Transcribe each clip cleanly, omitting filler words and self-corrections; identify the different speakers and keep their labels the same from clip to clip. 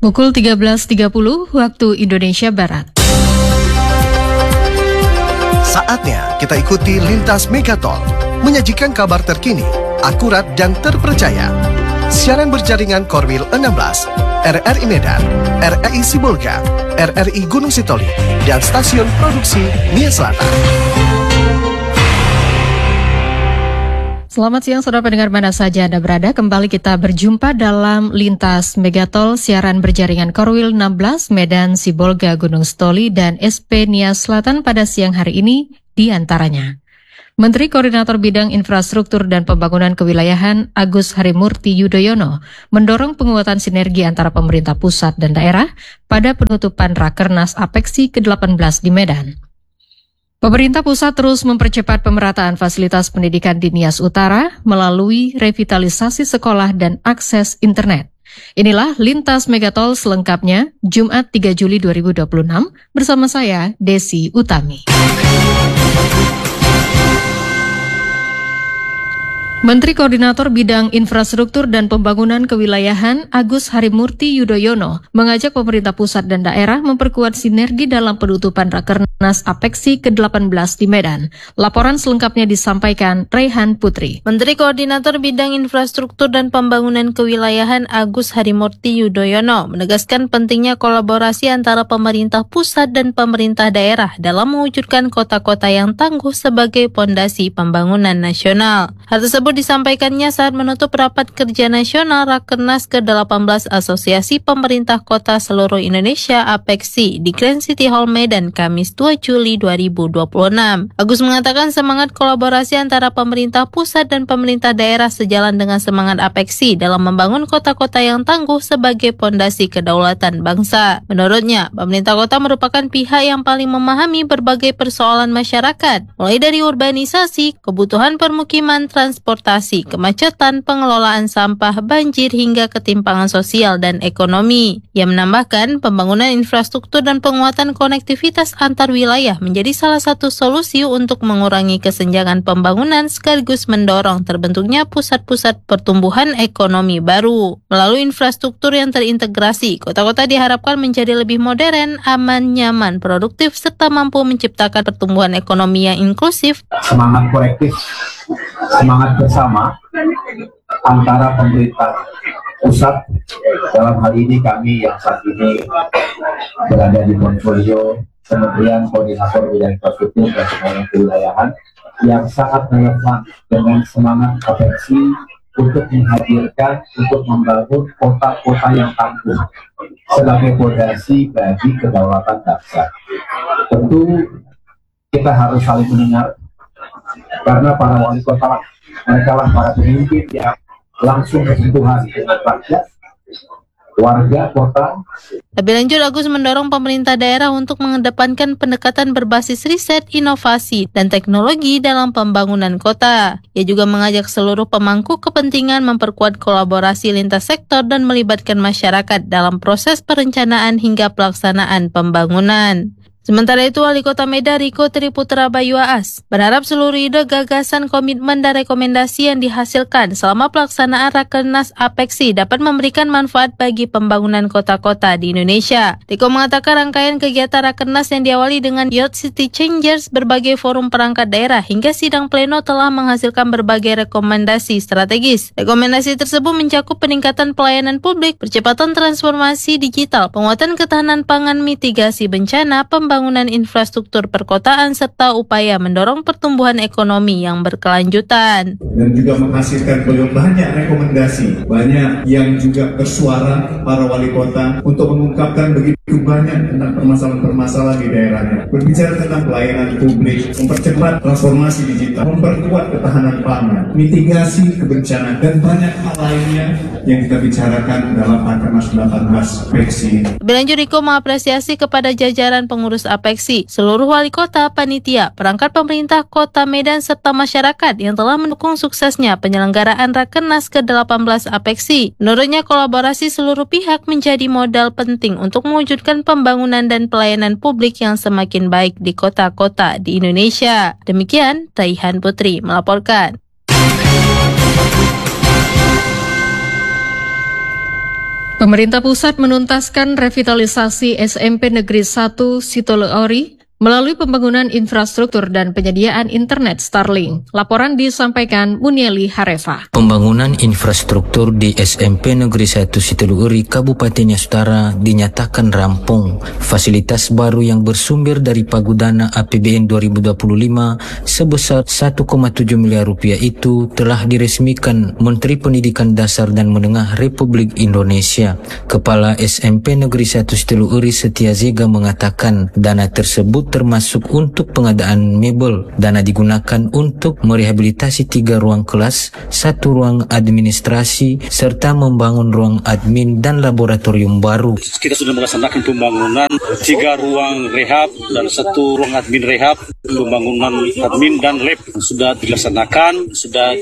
Speaker 1: Pukul 13.30 waktu Indonesia Barat.
Speaker 2: Saatnya kita ikuti Lintas Megatol, menyajikan kabar terkini, akurat dan terpercaya. Siaran berjaringan Korwil 16, RRI Medan, RRI Sibolga, RRI Gunung Sitoli, dan stasiun produksi Nia Selatan.
Speaker 1: Selamat siang saudara pendengar mana saja Anda berada. Kembali kita berjumpa dalam Lintas Megatol, siaran berjaringan Korwil 16, Medan, Sibolga, Gunung Sitoli, dan SP Nia Selatan pada siang hari ini di antaranya. Menteri Koordinator Bidang Infrastruktur dan Pembangunan Kewilayahan Agus Harimurti Yudhoyono mendorong penguatan sinergi antara pemerintah pusat dan daerah pada penutupan Rakernas Apeksi ke-18 di Medan. Pemerintah pusat terus mempercepat pemerataan fasilitas pendidikan di Nias Utara melalui revitalisasi sekolah dan akses internet. Inilah Lintas Megatol selengkapnya Jumat 3 Juli 2026 bersama saya Desi Utami. Menteri Koordinator Bidang Infrastruktur dan Pembangunan Kewilayahan Agus Harimurti Yudhoyono mengajak pemerintah pusat dan daerah memperkuat sinergi dalam penutupan Rakernas Apeksi ke-18 di Medan. Laporan selengkapnya disampaikan Raihan Putri.
Speaker 3: Menteri Koordinator Bidang Infrastruktur dan Pembangunan Kewilayahan Agus Harimurti Yudhoyono menegaskan pentingnya kolaborasi antara pemerintah pusat dan pemerintah daerah dalam mewujudkan kota-kota yang tangguh sebagai pondasi pembangunan nasional. Hal tersebut disampaikannya saat menutup rapat kerja nasional Rakernas ke-18 Asosiasi Pemerintah Kota Seluruh Indonesia Apeksi di Grand City Hall Medan Kamis 2 Juli 2026. Agus mengatakan semangat kolaborasi antara pemerintah pusat dan pemerintah daerah sejalan dengan semangat Apeksi dalam membangun kota-kota yang tangguh sebagai pondasi kedaulatan bangsa. Menurutnya, pemerintah kota merupakan pihak yang paling memahami berbagai persoalan masyarakat, mulai dari urbanisasi, kebutuhan permukiman, transportasi, kemacetan, pengelolaan sampah, banjir, hingga ketimpangan sosial dan ekonomi. Ia menambahkan, pembangunan infrastruktur dan penguatan konektivitas antar wilayah menjadi salah satu solusi untuk mengurangi kesenjangan pembangunan sekaligus mendorong terbentuknya pusat-pusat pertumbuhan ekonomi baru. Melalui infrastruktur yang terintegrasi, kota-kota diharapkan menjadi lebih modern, aman, nyaman, produktif, serta mampu menciptakan pertumbuhan ekonomi yang inklusif.
Speaker 4: Semangat kolektif, semangat bersama antara pemerintah pusat, dalam hal ini kami yang saat ini berada di portfolio Kementerian Koordinator Bidang Infrastruktur dan Pembangunan Kewilayahan, yang sangat relevan dengan semangat Apeksi untuk menghadirkan, untuk membangun kota-kota yang tangguh sebagai fondasi bagi kedaulatan bangsa. Tentu kita harus saling mendengar, karena para wali kota mereka lah para pemimpin yang langsung bersentuhan dengan rakyat, warga kota.
Speaker 3: Lebih lanjut, Agus mendorong pemerintah daerah untuk mengedepankan pendekatan berbasis riset, inovasi, dan teknologi dalam pembangunan kota. Ia juga mengajak seluruh pemangku kepentingan memperkuat kolaborasi lintas sektor dan melibatkan masyarakat dalam proses perencanaan hingga pelaksanaan pembangunan. Sementara itu, Wali Kota Medan Riko Triputra Bayuaas berharap seluruh ide, gagasan, komitmen, dan rekomendasi yang dihasilkan selama pelaksanaan Rakernas Apeksi dapat memberikan manfaat bagi pembangunan kota-kota di Indonesia. Riko mengatakan rangkaian kegiatan Rakernas yang diawali dengan Youth City Changers, berbagai forum perangkat daerah, hingga sidang pleno telah menghasilkan berbagai rekomendasi strategis. Rekomendasi tersebut mencakup peningkatan pelayanan publik, percepatan transformasi digital, penguatan ketahanan pangan, mitigasi bencana, pembangunan infrastruktur perkotaan, serta upaya mendorong pertumbuhan ekonomi yang berkelanjutan.
Speaker 5: Dan juga menghasilkan banyak rekomendasi, banyak yang juga bersuara para wali kota untuk mengungkapkan begitu banyak tentang permasalahan-permasalahan di daerahnya. Berbicara tentang pelayanan publik, mempercepat transformasi digital, memperkuat ketahanan pangan, mitigasi kebencanaan, dan banyak hal lainnya yang kita bicarakan dalam Rakernas 18 Apeksi.
Speaker 3: Lebih lanjut, Riko mengapresiasi kepada jajaran pengurus Apeksi, seluruh wali kota, panitia, perangkat pemerintah kota Medan, serta masyarakat yang telah mendukung suksesnya penyelenggaraan Rakernas ke-18 Apeksi. Menurutnya, kolaborasi seluruh pihak menjadi modal penting untuk mewujudkan pembangunan dan pelayanan publik yang semakin baik di kota-kota di Indonesia. Demikian, Raihan Putri melaporkan.
Speaker 1: Pemerintah pusat menuntaskan revitalisasi SMP Negeri 1 Sitolouri melalui pembangunan infrastruktur dan penyediaan internet Starlink. Laporan disampaikan Munieli Harefa.
Speaker 6: Pembangunan infrastruktur di SMP Negeri 1 Sitolouri, Kabupaten Nias Utara dinyatakan rampung. Fasilitas baru yang bersumber dari pagudana APBN 2025 sebesar 1,7 miliar rupiah itu telah diresmikan Menteri Pendidikan Dasar dan Menengah Republik Indonesia. Kepala SMP Negeri 1 Sitolouri Setia Zega mengatakan dana tersebut termasuk untuk pengadaan mebel. Dana digunakan untuk merehabilitasi 3 ruang kelas, 1 ruang administrasi, serta membangun ruang admin dan laboratorium baru.
Speaker 7: Kita sudah melaksanakan pembangunan 3 ruang rehab dan 1 ruang admin rehab. Pembangunan admin dan lab sudah dilaksanakan, sudah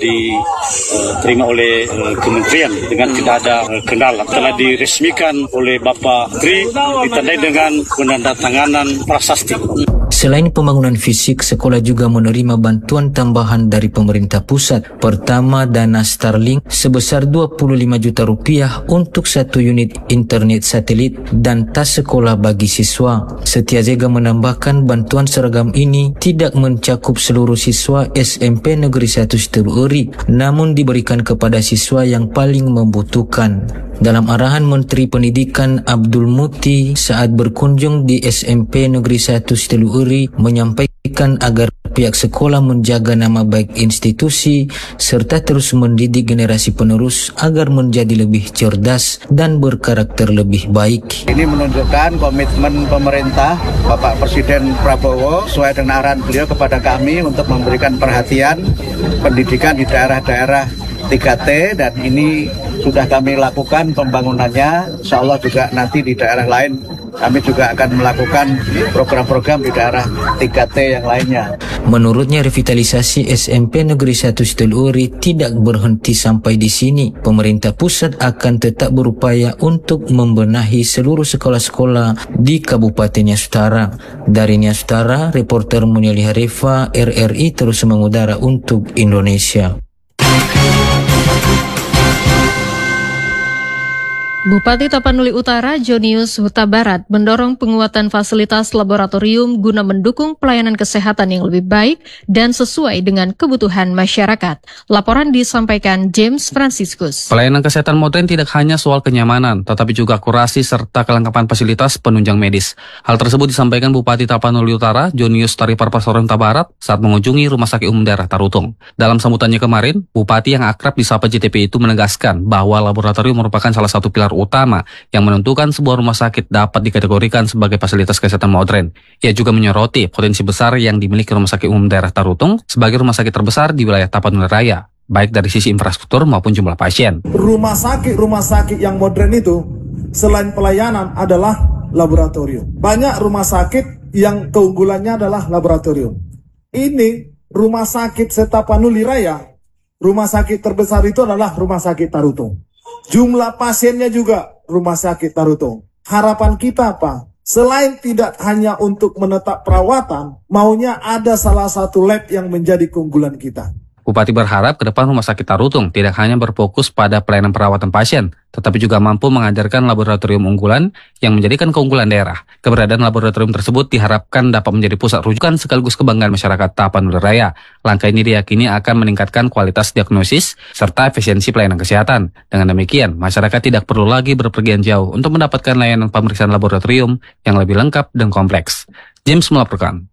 Speaker 7: diterima oleh kementerian dengan tidak ada kendala. Telah diresmikan oleh Bapak Menteri, ditandai dengan penandatanganan prasasti.
Speaker 6: Selain pembangunan fisik, sekolah juga menerima bantuan tambahan dari pemerintah pusat. Pertama, dana Starlink sebesar 25 juta rupiah untuk 1 unit internet satelit dan tas sekolah bagi siswa. Setia Zega menambahkan bantuan seragam ini tidak mencakup seluruh siswa SMP Negeri 1 Sitolouri, namun diberikan kepada siswa yang paling membutuhkan. Dalam arahan Menteri Pendidikan Abdul Muti saat berkunjung di SMP Negeri 1 Sitolouri menyampaikan agar pihak sekolah menjaga nama baik institusi serta terus mendidik generasi penerus agar menjadi lebih cerdas dan berkarakter lebih baik.
Speaker 8: Ini menunjukkan komitmen pemerintah Bapak Presiden Prabowo sesuai dengan arahan beliau kepada kami untuk memberikan perhatian pendidikan di daerah-daerah 3T, dan ini sudah kami lakukan pembangunannya. Insya Allah juga nanti di daerah lain kami juga akan melakukan program-program di daerah 3T yang lainnya.
Speaker 6: Menurutnya revitalisasi SMP Negeri 1 Sitolouri tidak berhenti sampai di sini. Pemerintah pusat akan tetap berupaya untuk membenahi seluruh sekolah-sekolah di Kabupaten Nias Utara. Dari Nias Utara, reporter Munieli Harefa, RRI terus mengudara untuk Indonesia.
Speaker 1: Bupati Tapanuli Utara Jonius Huta Barat mendorong penguatan fasilitas laboratorium guna mendukung pelayanan kesehatan yang lebih baik dan sesuai dengan kebutuhan masyarakat. Laporan disampaikan James Franciscus.
Speaker 9: Pelayanan kesehatan modern tidak hanya soal kenyamanan, tetapi juga akurasi serta kelengkapan fasilitas penunjang medis. Hal tersebut disampaikan Bupati Tapanuli Utara Jonius Tariparpasoran Huta Barat saat mengunjungi Rumah Sakit Umum Daerah Tarutung. Dalam sambutannya kemarin, Bupati yang akrab disapa JTP itu menegaskan bahwa laboratorium merupakan salah satu pilar utama yang menentukan sebuah rumah sakit dapat dikategorikan sebagai fasilitas kesehatan modern. Ia juga menyoroti potensi besar yang dimiliki Rumah Sakit Umum Daerah Tarutung sebagai rumah sakit terbesar di wilayah Tapanuli Raya, baik dari sisi infrastruktur maupun jumlah pasien.
Speaker 10: Rumah sakit yang modern itu selain pelayanan adalah laboratorium. Banyak rumah sakit yang keunggulannya adalah laboratorium. Ini Rumah Sakit Tapanuli Raya, rumah sakit terbesar itu adalah Rumah Sakit Tarutung. Jumlah pasiennya juga Rumah Sakit Tarutung. Harapan kita apa? Selain tidak hanya untuk menetap perawatan, maunya ada salah satu lab yang menjadi keunggulan kita.
Speaker 9: Bupati berharap ke depan Rumah Sakit Tarutung tidak hanya berfokus pada pelayanan perawatan pasien, tetapi juga mampu mengajarkan laboratorium unggulan yang menjadikan keunggulan daerah. Keberadaan laboratorium tersebut diharapkan dapat menjadi pusat rujukan sekaligus kebanggaan masyarakat Tapanuli Raya. Langkah ini diyakini akan meningkatkan kualitas diagnosis serta efisiensi pelayanan kesehatan. Dengan demikian, masyarakat tidak perlu lagi berpergian jauh untuk mendapatkan layanan pemeriksaan laboratorium yang lebih lengkap dan kompleks. James melaporkan.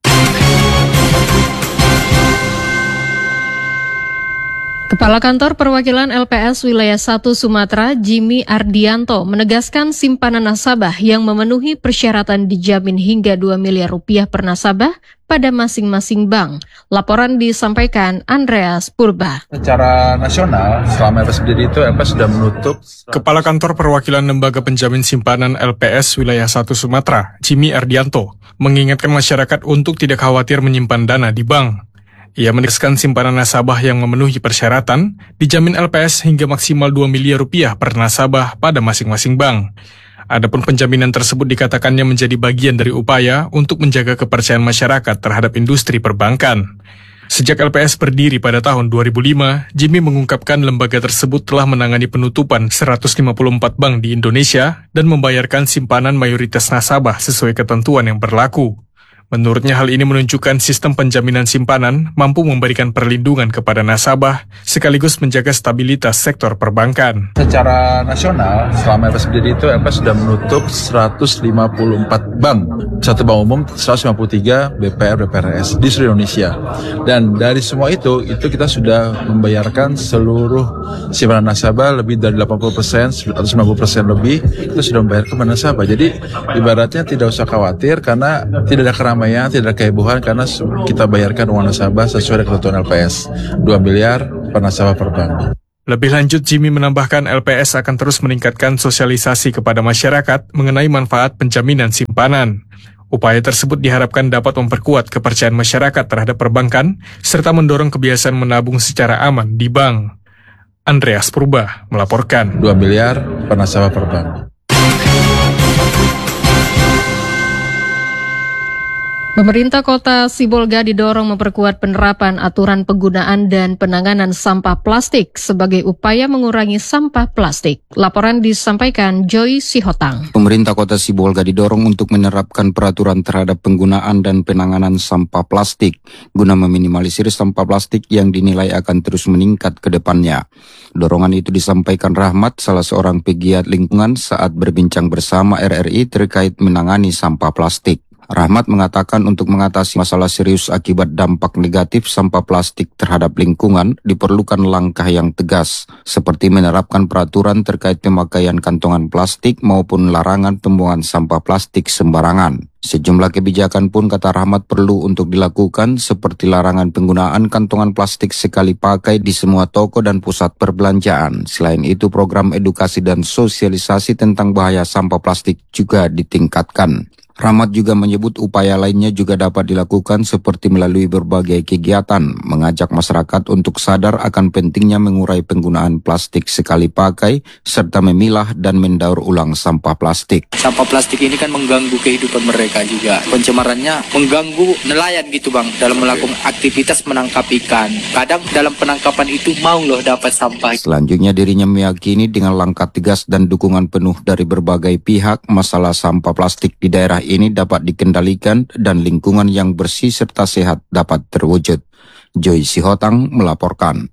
Speaker 1: Kepala Kantor Perwakilan LPS Wilayah 1 Sumatera, Jimmy Ardianto, menegaskan simpanan nasabah yang memenuhi persyaratan dijamin hingga 2 miliar rupiah per nasabah pada masing-masing bank. Laporan disampaikan Andreas Purba.
Speaker 11: Secara nasional, selama LPS berdiri itu LPS sudah menutup.
Speaker 12: Kepala Kantor Perwakilan Lembaga Penjamin Simpanan LPS Wilayah 1 Sumatera, Jimmy Ardianto, mengingatkan masyarakat untuk tidak khawatir menyimpan dana di bank. Ia menegaskan simpanan nasabah yang memenuhi persyaratan dijamin LPS hingga maksimal 2 miliar rupiah per nasabah pada masing-masing bank. Adapun penjaminan tersebut dikatakannya menjadi bagian dari upaya untuk menjaga kepercayaan masyarakat terhadap industri perbankan. Sejak LPS berdiri pada tahun 2005, Jimmy mengungkapkan lembaga tersebut telah menangani penutupan 154 bank di Indonesia dan membayarkan simpanan mayoritas nasabah sesuai ketentuan yang berlaku. Menurutnya hal ini menunjukkan sistem penjaminan simpanan mampu memberikan perlindungan kepada nasabah sekaligus menjaga stabilitas sektor perbankan.
Speaker 11: Secara nasional, selama LPS berdiri itu LPS sudah menutup 154 bank. Satu bank umum, 153 BPR, BPRS di seluruh Indonesia. Dan dari semua itu kita sudah membayarkan seluruh simpanan nasabah lebih dari 80%, atau 90% lebih, kita sudah membayar kepada nasabah. Jadi ibaratnya tidak usah khawatir karena tidak ada keramaian, tidak ada kehebohan karena kita bayarkan uang nasabah sesuai dengan ketentuan LPS. 2 miliar per nasabah per bank.
Speaker 12: Lebih lanjut, Jimmy menambahkan LPS akan terus meningkatkan sosialisasi kepada masyarakat mengenai manfaat penjaminan simpanan. Upaya tersebut diharapkan dapat memperkuat kepercayaan masyarakat terhadap perbankan serta mendorong kebiasaan menabung secara aman di bank. Andreas Purba melaporkan.
Speaker 11: 2 miliar per nasabah per bank.
Speaker 1: Pemerintah Kota Sibolga didorong memperkuat penerapan aturan penggunaan dan penanganan sampah plastik sebagai upaya mengurangi sampah plastik. Laporan disampaikan Joy Sihotang.
Speaker 13: Pemerintah Kota Sibolga didorong untuk menerapkan peraturan terhadap penggunaan dan penanganan sampah plastik guna meminimalisir sampah plastik yang dinilai akan terus meningkat ke depannya. Dorongan itu disampaikan Rahmat, salah seorang pegiat lingkungan, saat berbincang bersama RRI terkait menangani sampah plastik. Rahmat mengatakan untuk mengatasi masalah serius akibat dampak negatif sampah plastik terhadap lingkungan diperlukan langkah yang tegas, seperti menerapkan peraturan terkait pemakaian kantongan plastik maupun larangan pembuangan sampah plastik sembarangan. Sejumlah kebijakan pun kata Rahmat perlu untuk dilakukan seperti larangan penggunaan kantongan plastik sekali pakai di semua toko dan pusat perbelanjaan. Selain itu, program edukasi dan sosialisasi tentang bahaya sampah plastik juga ditingkatkan. Rahmat juga menyebut upaya lainnya juga dapat dilakukan seperti melalui berbagai kegiatan, mengajak masyarakat untuk sadar akan pentingnya mengurai penggunaan plastik sekali pakai, serta memilah dan mendaur ulang sampah plastik.
Speaker 14: Sampah plastik ini kan mengganggu kehidupan mereka juga. Pencemarannya mengganggu nelayan gitu bang, dalam melakukan aktivitas menangkap ikan. Kadang dalam penangkapan itu mau loh dapat sampah.
Speaker 13: Selanjutnya dirinya meyakini dengan langkah tegas dan dukungan penuh dari berbagai pihak, masalah sampah plastik di daerah ini dapat dikendalikan dan lingkungan yang bersih serta sehat dapat terwujud. Joy Sihotang melaporkan.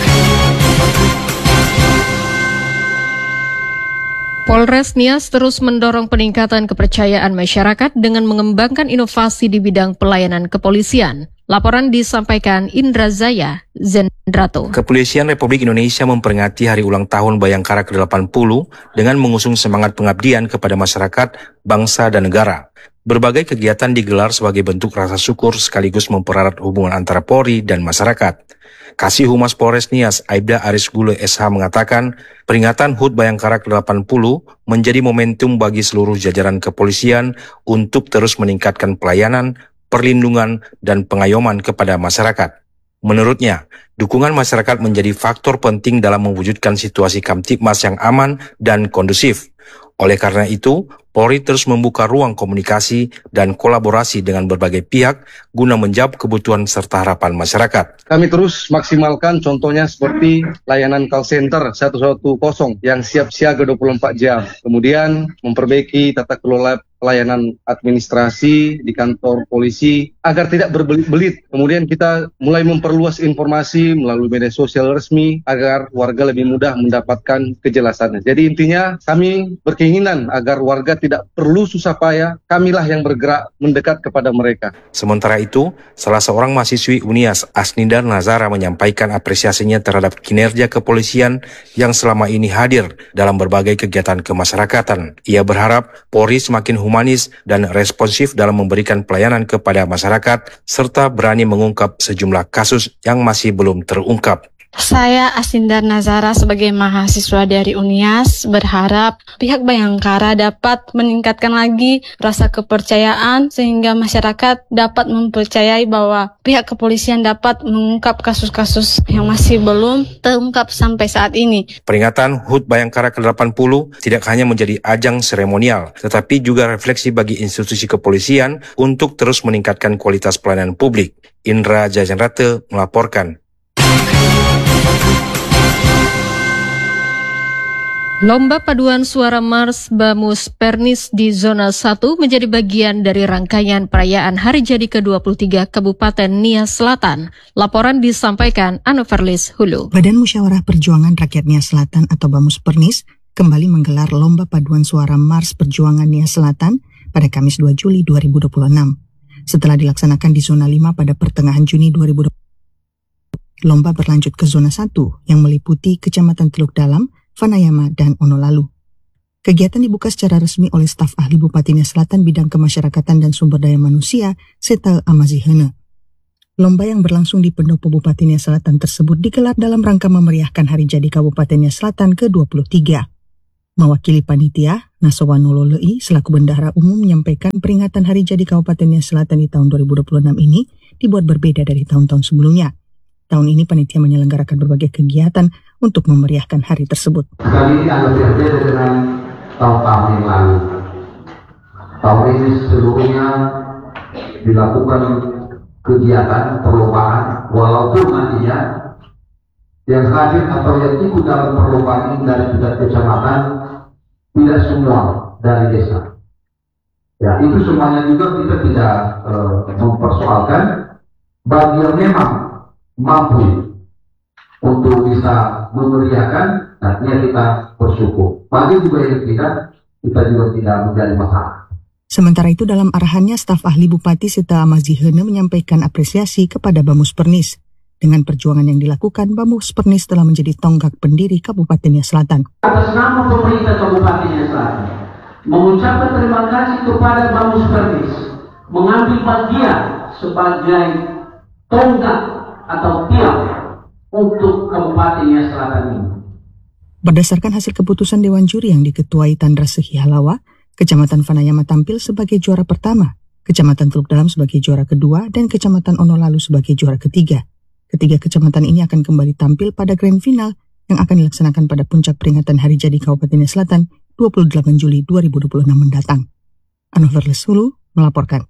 Speaker 1: Polres Nias terus mendorong peningkatan kepercayaan masyarakat dengan mengembangkan inovasi di bidang pelayanan kepolisian. Laporan disampaikan Indra Zaya Zendrato.
Speaker 15: Kepolisian Republik Indonesia memperingati hari ulang tahun Bayangkara ke-80 dengan mengusung semangat pengabdian kepada masyarakat, bangsa, dan negara. Berbagai kegiatan digelar sebagai bentuk rasa syukur sekaligus mempererat hubungan antara Polri dan masyarakat. Kasih Humas Polres Nias, Aibda Aris Gule SH mengatakan, peringatan HUT Bayangkara ke-80 menjadi momentum bagi seluruh jajaran kepolisian untuk terus meningkatkan pelayanan, perlindungan, dan pengayoman kepada masyarakat. Menurutnya, dukungan masyarakat menjadi faktor penting dalam mewujudkan situasi Kamtibmas yang aman dan kondusif. Oleh karena itu, Polri terus membuka ruang komunikasi dan kolaborasi dengan berbagai pihak guna menjawab kebutuhan serta harapan masyarakat.
Speaker 16: Kami terus maksimalkan contohnya seperti layanan call center 110 yang siap siaga 24 jam. Kemudian memperbaiki tata kelola pelayanan administrasi di kantor polisi agar tidak berbelit-belit. Kemudian kita mulai memperluas informasi melalui media sosial resmi agar warga lebih mudah mendapatkan kejelasannya. Jadi intinya kami berkeinginan agar warga tidak perlu susah payah, kamilah yang bergerak mendekat kepada mereka.
Speaker 15: Sementara itu, salah seorang mahasiswi Unias, Asnindar Nazara, menyampaikan apresiasinya terhadap kinerja kepolisian yang selama ini hadir dalam berbagai kegiatan kemasyarakatan. Ia berharap Polri semakin humanis dan responsif dalam memberikan pelayanan kepada masyarakat, serta berani mengungkap sejumlah kasus yang masih belum terungkap.
Speaker 17: Saya Asindar Nazara sebagai mahasiswa dari UNIAS berharap pihak Bayangkara dapat meningkatkan lagi rasa kepercayaan sehingga masyarakat dapat mempercayai bahwa pihak kepolisian dapat mengungkap kasus-kasus yang masih belum terungkap sampai saat ini.
Speaker 15: Peringatan HUT Bayangkara ke-80 tidak hanya menjadi ajang seremonial, tetapi juga refleksi bagi institusi kepolisian untuk terus meningkatkan kualitas pelayanan publik. Indra Jajanrate melaporkan.
Speaker 1: Lomba paduan suara Mars Bamus Pernis di Zona 1 menjadi bagian dari rangkaian perayaan Hari Jadi ke-23 Kabupaten Nias Selatan. Laporan disampaikan Anoverlis Hulu.
Speaker 18: Badan Musyawarah Perjuangan Rakyat Nias Selatan atau Bamus Pernis kembali menggelar Lomba Paduan Suara Mars Perjuangan Nias Selatan pada Kamis 2 Juli 2026. Setelah dilaksanakan di Zona 5 pada pertengahan Juni 2020, lomba berlanjut ke Zona 1 yang meliputi Kecamatan Teluk Dalam, Vanayama, dan Onolalu. Kegiatan dibuka secara resmi oleh staf ahli Bupati Nias Selatan bidang kemasyarakatan dan sumber daya manusia, Seta Amazihene. Lomba yang berlangsung di Pendopo Bupati Nias Selatan tersebut digelar dalam rangka memeriahkan Hari Jadi Kabupaten Nias Selatan ke-23. Mewakili panitia, Nasowanolo Lei selaku Bendahara Umum menyampaikan peringatan Hari Jadi Kabupaten Nias Selatan di tahun 2026 ini dibuat berbeda dari tahun-tahun sebelumnya. Tahun ini panitia menyelenggarakan berbagai kegiatan untuk memeriahkan hari tersebut.
Speaker 19: Kali ini agak berbeda dengan tahun-tahun yang lalu. Tahun ini seluruhnya dilakukan kegiatan perlombaan, walaupun nantinya yang hadir atau yang ikut dalam perlombaan ini dari tingkat kecamatan tidak semua dari desa. Ya, itu semuanya juga kita tidak mempersoalkan. Bagi yang memang mampu untuk bisa memeriahkan, artinya kita bersyukur. Bagi juga yang tidak, kita juga tidak menjadi masalah.
Speaker 18: Sementara itu dalam arahannya, staf ahli Bupati Seta Amazihene menyampaikan apresiasi kepada Bamus Pernis. Dengan perjuangan yang dilakukan, Bamus Pernis telah menjadi tonggak pendiri Kabupaten Nias Selatan.
Speaker 19: Atas nama pemerintah Kabupaten Nias Selatan, mengucapkan terima kasih kepada Bamus Pernis mengambil bagian sebagai tonggak atau tiang untuk Kabupaten Nias Selatan ini.
Speaker 18: Berdasarkan hasil keputusan Dewan Juri yang diketuai Tandra Sehihalawa, Kecamatan Vanayama tampil sebagai juara pertama, Kecamatan Teluk Dalam sebagai juara kedua, dan Kecamatan Onolalu sebagai juara ketiga. Ketiga kecamatan ini akan kembali tampil pada grand final yang akan dilaksanakan pada puncak peringatan Hari Jadi Kabupaten Nias Selatan 28 Juli 2026 mendatang. Anoverlis Hulu melaporkan.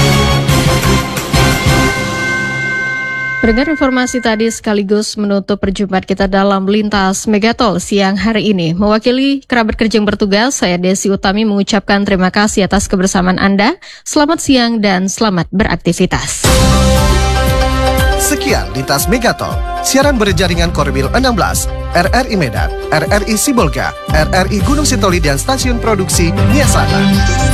Speaker 1: Pendengar, informasi tadi sekaligus menutup perjumpaan kita dalam Lintas Megatol siang hari ini. Mewakili kerabat kerja yang bertugas, saya Desi Utami mengucapkan terima kasih atas kebersamaan Anda. Selamat siang dan selamat beraktivitas.
Speaker 2: Sekian Lintas Megatol, siaran berjaringan Korwil 16, RRI Medan, RRI Sibolga, RRI Gunung Sitoli dan stasiun produksi Nias Selatan.